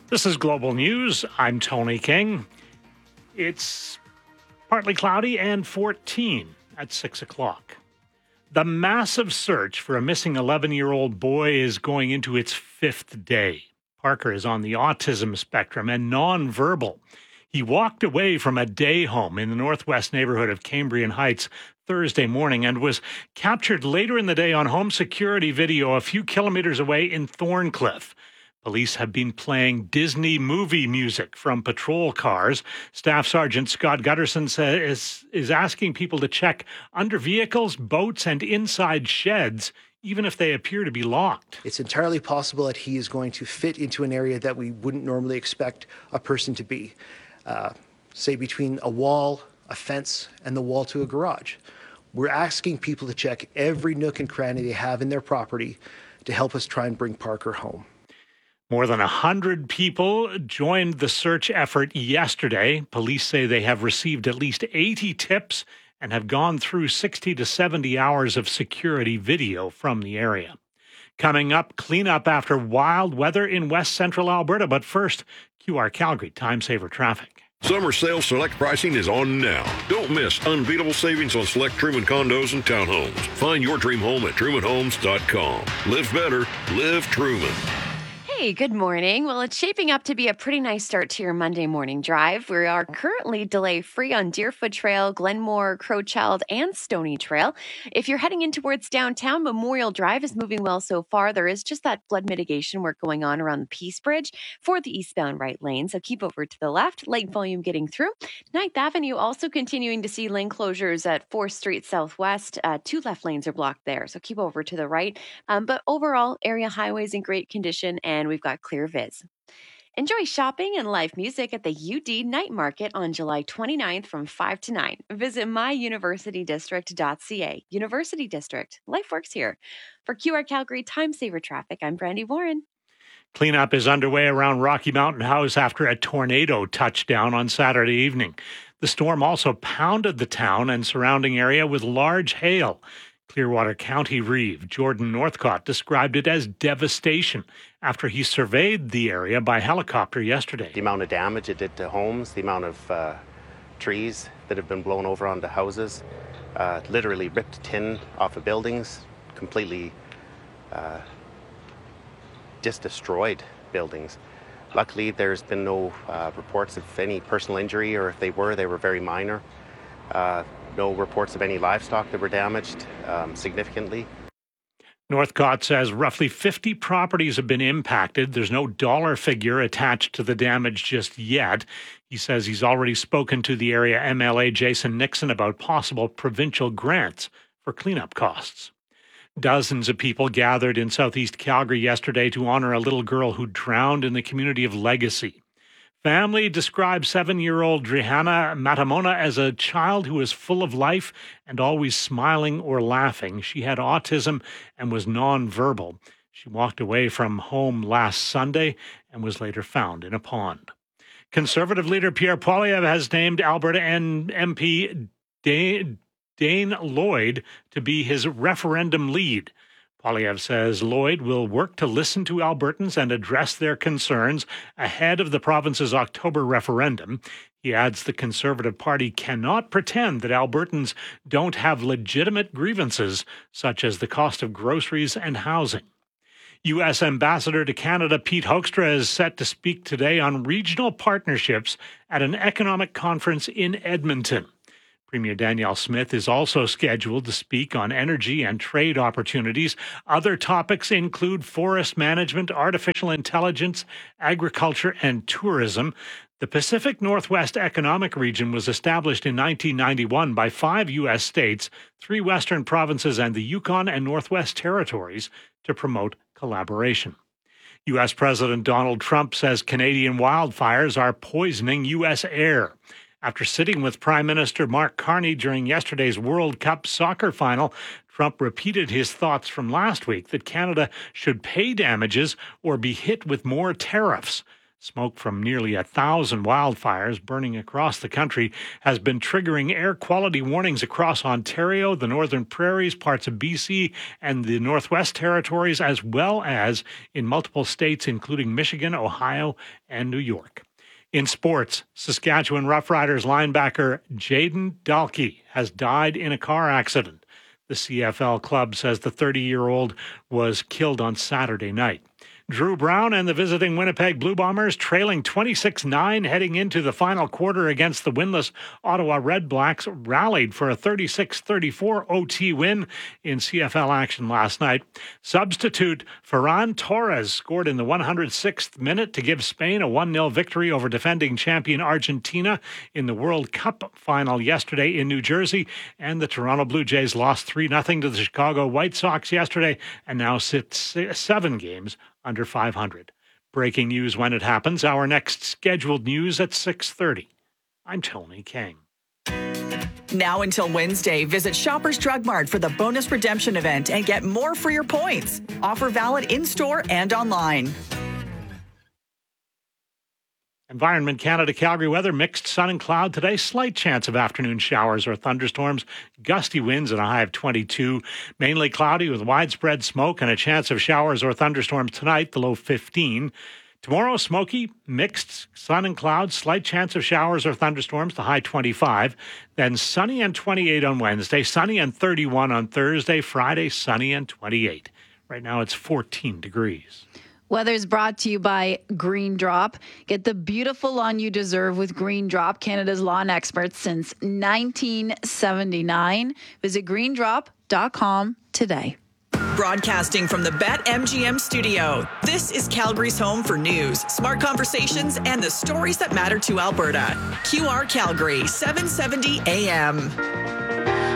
This is Global News. I'm Tony King. It's partly cloudy and 14 at 6 o'clock. The massive search for a missing 11-year-old boy is going into its fifth day. Parker is on the autism spectrum and nonverbal. He walked away from a day home in the northwest neighborhood of Cambrian Heights Thursday morning and was captured later in the day on home security video a few kilometers away in Thorncliffe. Police have been playing Disney movie music from patrol cars. Staff Sergeant Scott Gutterson is asking people to check under vehicles, boats, and inside sheds, even if they appear to be locked. It's entirely possible that he is going to fit into an area that we wouldn't normally expect a person to be, say between a wall, a fence, and the wall to a garage. We're asking people to check every nook and cranny they have in their property to help us try and bring Parker home. More than 100 people joined the search effort yesterday. Police say they have received at least 80 tips and have gone through 60 to 70 hours of security video from the area. Coming up, cleanup after wild weather in west central Alberta. But first, QR Calgary Time Saver Traffic. Summer sale select pricing is on now. Don't miss unbeatable savings on select Truman condos and townhomes. Find your dream home at trumanhomes.com. Live better, live Truman. Hey, good morning. Well, it's shaping up to be a pretty nice start to your Monday morning drive. We are currently delay-free on Deerfoot Trail, Glenmore, Crowchild, and Stony Trail. If you're heading in towards downtown, Memorial Drive is moving well so far. There is just that flood mitigation work going on around the Peace Bridge for the eastbound right lane, so keep over to the left. Light volume getting through. 9th Avenue also continuing to see lane closures at 4th Street Southwest. 2 left lanes are blocked there, so keep over to the right. But overall, area highways in great condition, and we've got clear viz. Enjoy shopping and live music at the UD Night Market on July 29th from 5 to 9. Visit myuniversitydistrict.ca. University District. Life works here. For QR Calgary Time Saver Traffic, I'm Brandy Warren. Cleanup is underway around Rocky Mountain House after a tornado touched down on Saturday evening. The storm also pounded the town and surrounding area with large hail. Clearwater County Reeve Jordan Northcott described it as devastation after he surveyed the area by helicopter yesterday. The amount of damage it did to homes, the amount of trees that have been blown over onto houses, literally ripped tin off of buildings, completely just destroyed buildings. Luckily, there's been no reports of any personal injury, or if they were very minor. No reports of any livestock that were damaged significantly. Northcott says roughly 50 properties have been impacted. There's no dollar figure attached to the damage just yet. He says he's already spoken to the area MLA Jason Nixon about possible provincial grants for cleanup costs. Dozens of people gathered in southeast Calgary yesterday to honor a little girl who drowned in the community of Legacy. Family describes 7-year-old Drihanna Matamona as a child who was full of life and always smiling or laughing. She had autism and was nonverbal. She walked away from home last Sunday and was later found in a pond. Conservative leader Pierre Poilievre has named Alberta MP Dane Lloyd to be his referendum lead. Poilievre says Lloyd will work to listen to Albertans and address their concerns ahead of the province's October referendum. He adds the Conservative Party cannot pretend that Albertans don't have legitimate grievances, such as the cost of groceries and housing. U.S. Ambassador to Canada Pete Hoekstra is set to speak today on regional partnerships at an economic conference in Edmonton. Premier Danielle Smith is also scheduled to speak on energy and trade opportunities. Other topics include forest management, artificial intelligence, agriculture, and tourism. The Pacific Northwest Economic Region was established in 1991 by 5 U.S. states, 3 western provinces, and the Yukon and Northwest Territories to promote collaboration. U.S. President Donald Trump says Canadian wildfires are poisoning U.S. air. After sitting with Prime Minister Mark Carney during yesterday's World Cup soccer final, Trump repeated his thoughts from last week that Canada should pay damages or be hit with more tariffs. Smoke from nearly 1,000 wildfires burning across the country has been triggering air quality warnings across Ontario, the Northern Prairies, parts of BC, and the Northwest Territories, as well as in multiple states, including Michigan, Ohio, and New York. In sports, Saskatchewan Roughriders linebacker Jaden Dalkey has died in a car accident. The CFL club says the 30-year-old was killed on Saturday night. Drew Brown and the visiting Winnipeg Blue Bombers trailing 26-9 heading into the final quarter against the winless Ottawa Red Blacks rallied for a 36-34 OT win in CFL action last night. Substitute Ferran Torres scored in the 106th minute to give Spain a 1-0 victory over defending champion Argentina in the World Cup final yesterday in New Jersey, and the Toronto Blue Jays lost 3-0 to the Chicago White Sox yesterday and now sit 7 games under 500. Breaking news when it happens. Our next scheduled news at 6:30. I'm Tony King. Now until Wednesday, visit Shoppers Drug Mart for the bonus redemption event and get more for your points. Offer valid in-store and online. Environment Canada Calgary weather, mixed sun and cloud today. Slight chance of afternoon showers or thunderstorms. Gusty winds at a high of 22. Mainly cloudy with widespread smoke and a chance of showers or thunderstorms tonight, the low 15. Tomorrow, smoky, mixed sun and clouds, slight chance of showers or thunderstorms, the high 25. Then sunny and 28 on Wednesday, sunny and 31 on Thursday. Friday, sunny and 28. Right now it's 14 degrees. Weather's brought to you by Green Drop. Get the beautiful lawn you deserve with Green Drop, Canada's lawn experts since 1979. Visit greendrop.com today. Broadcasting from the BetMGM studio, this is Calgary's home for news, smart conversations, and the stories that matter to Alberta. QR Calgary, 770 AM.